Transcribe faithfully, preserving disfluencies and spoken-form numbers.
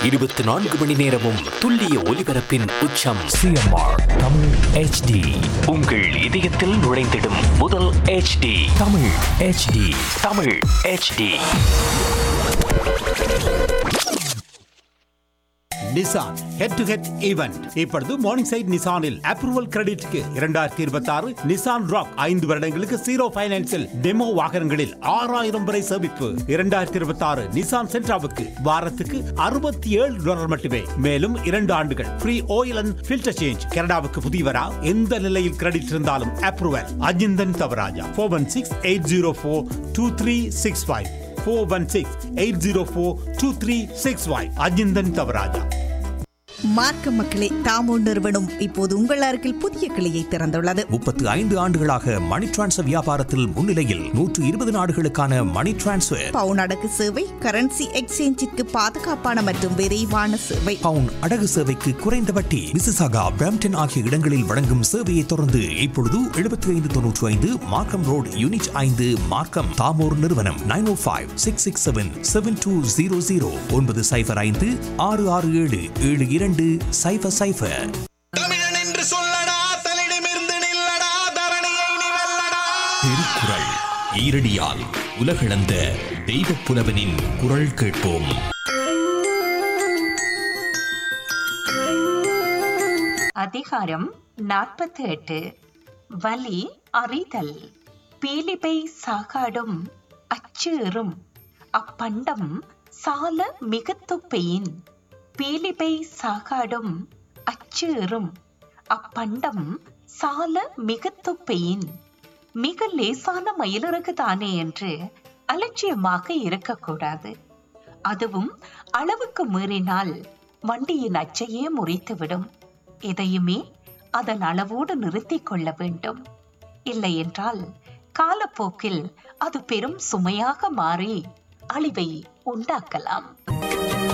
இருபத்தி நான்கு மணி நேரமும் துல்லிய ஒலிபரப்பின் உச்சம். CMR Tamil HD. உங்கள் இதயத்தில் நுழைந்திடும் முதல் HD Tamil HD. Tamil HD. Nissan head to head event இப்பொழுது மார்னிங் சைட் நிசானில் அப்ரூவல் கிரெடிட்க்கு இரண்டாயிரத்தி இருபத்தி ஆறு நிசான் ராக் ஐந்து வருடங்களுக்கு ஜீரோ பைனான்சில் டெமோ வாகனங்களில் ஆறாயிரம் வரை சேமிப்பு. இரண்டாயிரத்தி இருபத்தி ஆறு நிசான் சென்ட்ராவுக்கு வாரத்துக்கு அறுபத்தி ஏழு டாலர் மட்டுமே. மேலும் இரண்டு ஆண்டுகள் free oil and filter change. கனடாவுக்கு புதியவரா எந்த நிலையில் கிரெடிட் இருந்தாலும் approval. Ajinthan Thavaraja four one six eight zero four two three six five four one six eight zero four two three six five. Ajinthan Thavaraja. மார்க்க மக்களே, தாமோ நிறுவனம் இப்போது உங்கள் அருகில் புதிய கிளையை திறந்துள்ளது. முப்பத்து ஐந்து ஆண்டுகளாக மணி டிரான்ஸ்ஃபர் வியாபாரத்தில் முன்னிலையில் நூற்று இருபது நாடுகளுக்கான மணி டிரான்ஸ்ஃபர், பவுன் அடகு சேவை, கரன்சி எக்ஸ்சேஞ்சிற்கு பாதுகாப்பான மற்றும் விரைவான சேவை. பவுன் அடகு சேவைக்கு குறைந்த வட்டி. மிசிசாகா, பிரம்ப்டன் ஆகிய இடங்களில் வழங்கும் சேவையை தொடர்ந்து இப்பொழுது எழுபத்தி ஐந்து தொன்னூற்றி ஐந்து மார்க்கம் ரோடு யூனிட் ஐந்து மார்க்கம். தாமோர் நிறுவனம் நைன் ஓ five six six seven seven two zero zero ஒன்பது சைபர் ஐந்து ஆறு ஆறு ஏழு ஏழு இரண்டு சைபர் சைபர். தமிழன் என்று சொல்லடா, தலிடமிருந்து நில்லடா, தரணியை நீ வெல்லடா. திருக்குறள் ஈரடியால் உலகளந்த தெய்வப் புலவனின் குரல் கேட்போம். அதிகாரம் நாற்பத்தி எட்டு. வலி அறிதல். பீலிபை சாகாடும் அச்சேறும் அப்பண்டம் சால மிகத்துப்பையின். பீலிபை சாகாடும் அச்சேறும் அப்பண்டம் சால மிகத்துப்பையின். மிக லேசான மயிலிறகு தானே என்று அலட்சியமாக இருக்கக்கூடாது. அதுவும் அளவுக்கு மீறினால் வண்டியின் அச்சையே முறித்துவிடும். எதையுமே அதன் அளவோடு நிறுத்திக் கொள்ள வேண்டும். இல்லை என்றால் காலப்போக்கில் அது பெரும் சுமையாக மாறி அழிவை உண்டாக்கலாம்.